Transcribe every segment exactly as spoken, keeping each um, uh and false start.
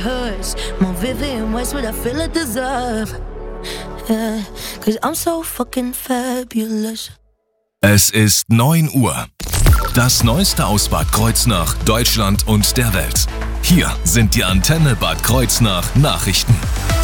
hers, more Vivian West, what I feel I deserve. Yeah, cause I'm so fucking fabulous. Es ist neun Uhr. Das Neueste aus Bad Kreuznach, Deutschland und der Welt. Hier sind die Antenne Bad Kreuznach Nachrichten.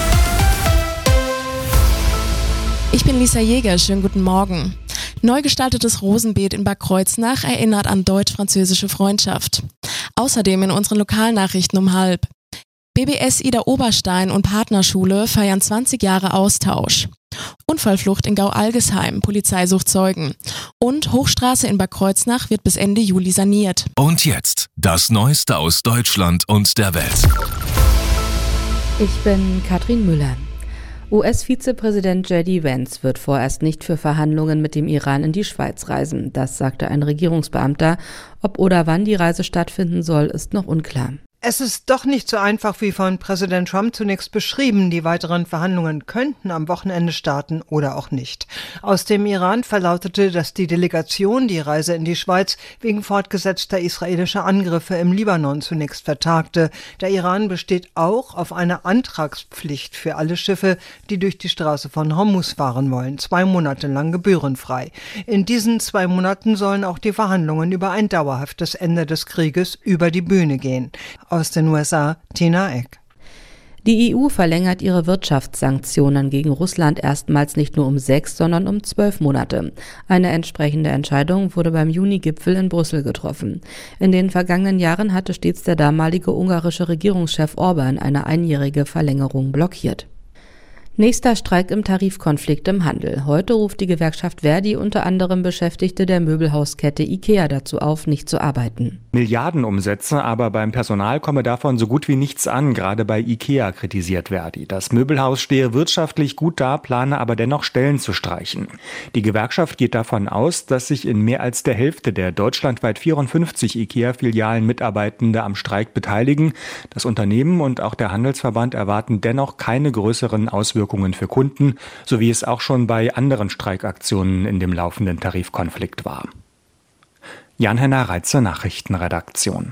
Ich bin Lisa Jäger, schönen guten Morgen. Neu gestaltetes Rosenbeet in Bad Kreuznach erinnert an deutsch-französische Freundschaft. Außerdem in unseren Lokalnachrichten um halb. B B S Ida Oberstein und Partnerschule feiern zwanzig Jahre Austausch. Unfallflucht in Gau-Algesheim, Polizei sucht Zeugen. Und Hochstraße in Bad Kreuznach wird bis Ende Juli saniert. Und jetzt das Neueste aus Deutschland und der Welt. Ich bin Katrin Müller. U S-Vizepräsident J D Vance wird vorerst nicht für Verhandlungen mit dem Iran in die Schweiz reisen. Das sagte ein Regierungsbeamter. Ob oder wann die Reise stattfinden soll, ist noch unklar. Es ist doch nicht so einfach wie von Präsident Trump zunächst beschrieben. Die weiteren Verhandlungen könnten am Wochenende starten oder auch nicht. Aus dem Iran verlautete, dass die Delegation die Reise in die Schweiz wegen fortgesetzter israelischer Angriffe im Libanon zunächst vertagte. Der Iran besteht auch auf einer Antragspflicht für alle Schiffe, die durch die Straße von Hormuz fahren wollen, zwei Monate lang gebührenfrei. In diesen zwei Monaten sollen auch die Verhandlungen über ein dauerhaftes Ende des Krieges über die Bühne gehen. Aus den U S A, Tina Eck. Die E U verlängert ihre Wirtschaftssanktionen gegen Russland erstmals nicht nur um sechs, sondern um zwölf Monate. Eine entsprechende Entscheidung wurde beim Juni-Gipfel in Brüssel getroffen. In den vergangenen Jahren hatte stets der damalige ungarische Regierungschef Orban eine einjährige Verlängerung blockiert. Nächster Streik im Tarifkonflikt im Handel. Heute ruft die Gewerkschaft Verdi unter anderem Beschäftigte der Möbelhauskette IKEA dazu auf, nicht zu arbeiten. Milliardenumsätze, aber beim Personal komme davon so gut wie nichts an, gerade bei IKEA, kritisiert Verdi. Das Möbelhaus stehe wirtschaftlich gut da, plane aber dennoch Stellen zu streichen. Die Gewerkschaft geht davon aus, dass sich in mehr als der Hälfte der deutschlandweit vierundfünfzig IKEA-Filialen Mitarbeitende am Streik beteiligen. Das Unternehmen und auch der Handelsverband erwarten dennoch keine größeren Auswirkungen für Kunden, so wie es auch schon bei anderen Streikaktionen in dem laufenden Tarifkonflikt war. Jan-Henner Reitze, Nachrichtenredaktion.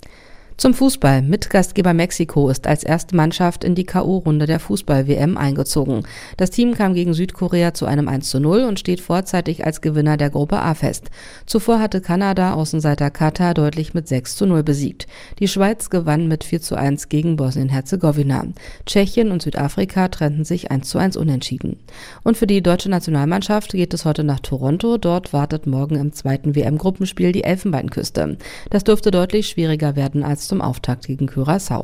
Zum Fußball. Mitgastgeber Mexiko ist als erste Mannschaft in die K O-Runde der Fußball-W M eingezogen. Das Team kam gegen Südkorea zu einem eins zu null und steht vorzeitig als Gewinner der Gruppe A fest. Zuvor hatte Kanada Außenseiter Katar deutlich mit sechs zu null besiegt. Die Schweiz gewann mit vier zu eins gegen Bosnien-Herzegowina. Tschechien und Südafrika trennten sich eins zu eins unentschieden. Und für die deutsche Nationalmannschaft geht es heute nach Toronto. Dort wartet morgen im zweiten W M-Gruppenspiel die Elfenbeinküste. Das dürfte deutlich schwieriger werden als zum Auftakt gegen Curaçao.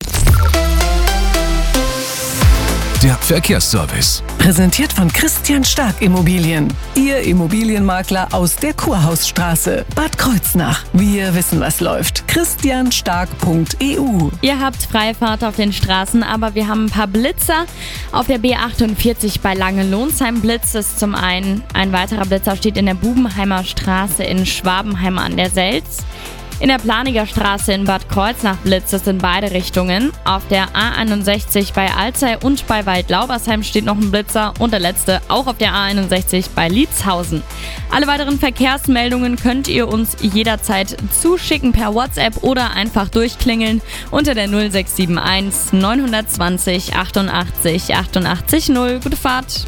Der Verkehrsservice. Präsentiert von Christian Stark Immobilien. Ihr Immobilienmakler aus der Kurhausstraße. Bad Kreuznach. Wir wissen, was läuft. christian stark punkt e u. Ihr habt Freifahrt auf den Straßen, aber wir haben ein paar Blitzer. Auf der B achtundvierzig bei Lange-Lonsheim blitzt es zum einen. Ein weiterer Blitzer steht in der Bubenheimer Straße in Schwabenheim an der Selz. In der Planiger Straße in Bad Kreuznach blitzt es in beide Richtungen. Auf der A einundsechzig bei Alzey und bei Waldlaubersheim steht noch ein Blitzer und der letzte auch auf der A einundsechzig bei Liebshausen. Alle weiteren Verkehrsmeldungen könnt ihr uns jederzeit zuschicken per WhatsApp oder einfach durchklingeln unter der null sechs sieben eins neun zwei null achtundachtzig achtundachtzig null. Gute Fahrt!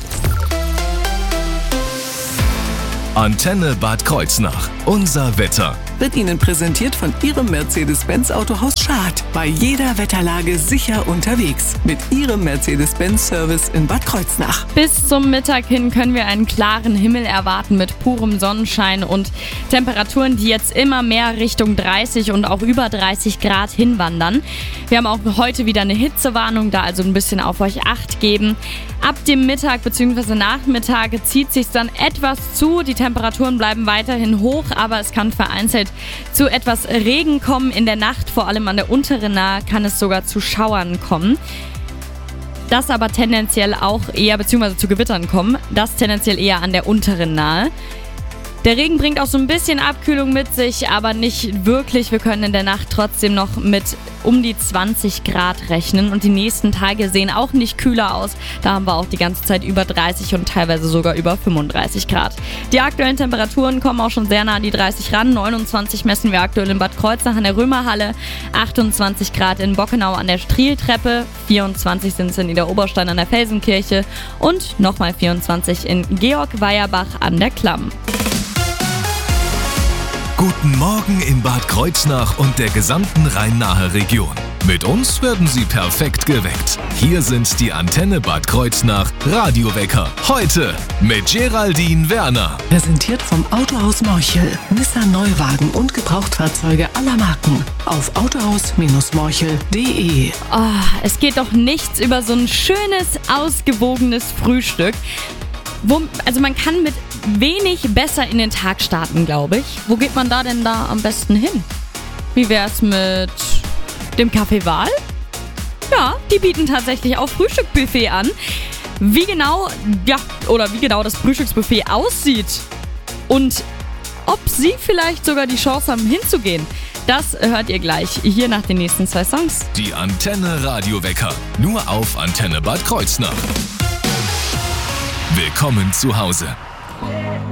Antenne Bad Kreuznach. Unser Wetter. Wird Ihnen präsentiert von Ihrem Mercedes-Benz Autohaus Schad. Bei jeder Wetterlage sicher unterwegs. Mit Ihrem Mercedes-Benz-Service in Bad Kreuznach. Bis zum Mittag hin können wir einen klaren Himmel erwarten mit purem Sonnenschein und Temperaturen, die jetzt immer mehr Richtung dreißig und auch über dreißig Grad hinwandern. Wir haben auch heute wieder eine Hitzewarnung, da also ein bisschen auf euch Acht geben. Ab dem Mittag bzw. Nachmittag zieht sich dann etwas zu. Die Temperaturen bleiben weiterhin hoch, aber es kann vereinzelt zu etwas Regen kommen. In der Nacht, vor allem an der unteren Nahe, kann es sogar zu Schauern kommen. Das aber tendenziell auch eher, beziehungsweise zu Gewittern kommen, das tendenziell eher an der unteren Nahe. Der Regen bringt auch so ein bisschen Abkühlung mit sich, aber nicht wirklich. Wir können in der Nacht trotzdem noch mit um die zwanzig Grad rechnen und die nächsten Tage sehen auch nicht kühler aus. Da haben wir auch die ganze Zeit über dreißig und teilweise sogar über fünfunddreißig Grad. Die aktuellen Temperaturen kommen auch schon sehr nah an die dreißig ran. neunundzwanzig messen wir aktuell in Bad Kreuznach an der Römerhalle, achtundzwanzig Grad in Bockenau an der Strieltreppe, vierundzwanzig sind es in Idar-Oberstein an der Felsenkirche und nochmal vierundzwanzig in Georg-Weierbach an der Klamm. Guten Morgen in Bad Kreuznach und der gesamten Rhein-Nahe Region. Mit uns werden Sie perfekt geweckt. Hier sind die Antenne Bad Kreuznach Radiowecker. Heute mit Geraldine Werner. Präsentiert vom Autohaus Morchel. Nissan Neuwagen und Gebrauchtfahrzeuge aller Marken. Auf autohaus morchel punkt de. Oh, es geht doch nichts über so ein schönes, ausgewogenes Frühstück. Wo, also man kann mit wenig besser in den Tag starten, glaube ich. Wo geht man da denn da am besten hin? Wie wär's mit dem Café Wahl? Ja, die bieten tatsächlich auch Frühstücksbuffet an. Wie genau, ja, oder wie genau das Frühstücksbuffet aussieht und ob Sie vielleicht sogar die Chance haben, hinzugehen, das hört ihr gleich hier nach den nächsten zwei Songs. Die Antenne Radiowecker, nur auf Antenne Bad Kreuznach. Willkommen zu Hause.